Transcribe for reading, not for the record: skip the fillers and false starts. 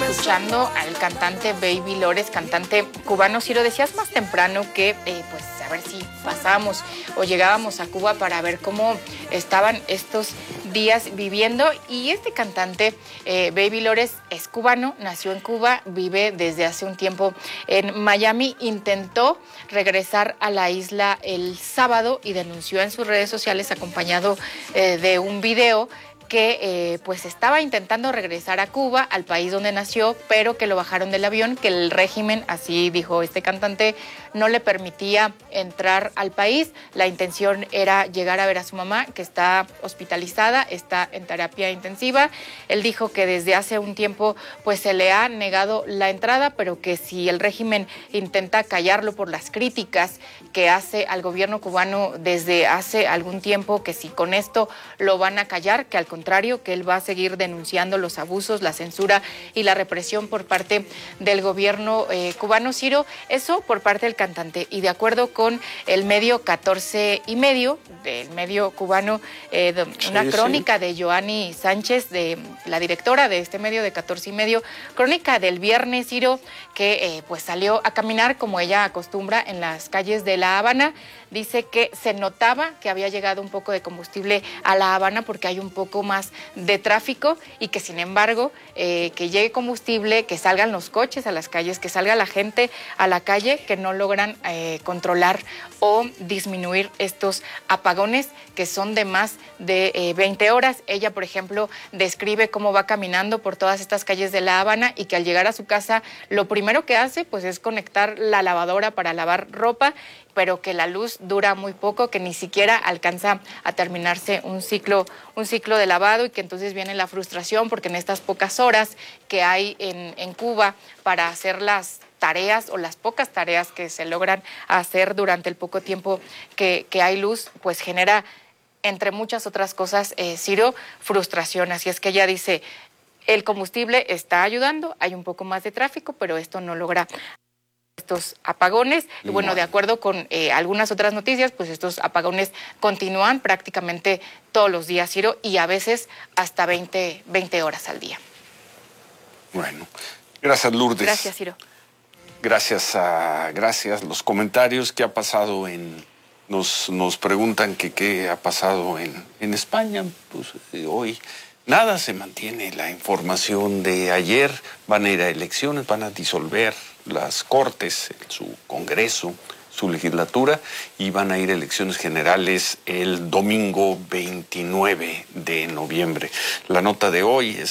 escuchando al cantante Baby Lores, cantante cubano. Ciro, decías más temprano que pues a ver si pasábamos o llegábamos a Cuba para ver cómo estaban estos días viviendo. Y este cantante, Baby Lores, es cubano, nació en Cuba, vive desde hace un tiempo en Miami. Intentó regresar a la isla el sábado y denunció en sus redes sociales, acompañado de un video, que pues estaba intentando regresar a Cuba, al país donde nació, pero que lo bajaron del avión, que el régimen, así dijo este cantante, no le permitía entrar al país. La intención era llegar a ver a su mamá, que está hospitalizada, está en terapia intensiva. Él dijo que desde hace un tiempo pues se le ha negado la entrada, pero que si el régimen intenta callarlo por las críticas que hace al gobierno cubano desde hace algún tiempo, que si con esto lo van a callar, que al contrario, que él va a seguir denunciando los abusos, la censura y la represión por parte del gobierno cubano. Ciro, eso por parte del cantante. Y de acuerdo con el medio 14 y medio, del medio cubano, una crónica de Joanny Sánchez, de la directora de este medio de 14 y medio, crónica del viernes, Ciro, que pues salió a caminar como ella acostumbra en las calles de La Habana. Dice que se notaba que había llegado un poco de combustible a La Habana porque hay un poco más de tráfico, y que sin embargo que llegue combustible, que salgan los coches a las calles, que salga la gente a la calle, que no logran controlar o disminuir estos apagones que son de más de 20 horas. Ella, por ejemplo, describe cómo va caminando por todas estas calles de La Habana y que al llegar a su casa lo primero que hace pues es conectar la lavadora para lavar ropa, pero que la luz dura muy poco, que ni siquiera alcanza a terminarse un ciclo de lavado, y que entonces viene la frustración porque en estas pocas horas que hay en Cuba para hacer las tareas o las pocas tareas que se logran hacer durante el poco tiempo que hay luz, pues genera, entre muchas otras cosas, Ciro, frustración. Así es que ella dice, el combustible está ayudando, hay un poco más de tráfico, pero esto no logra estos apagones. Y bueno, de acuerdo con algunas otras noticias, pues estos apagones continúan prácticamente todos los días, Ciro, y a veces hasta 20 horas al día. Bueno, gracias, Lourdes. Gracias, Ciro. Gracias. Los comentarios, ¿qué ha pasado nos preguntan que qué ha pasado en España? Pues hoy nada, se mantiene la información de ayer. Van a ir a elecciones, van a disolver las Cortes, su Congreso, su legislatura, y van a ir a elecciones generales el domingo 29 de noviembre. La nota de hoy es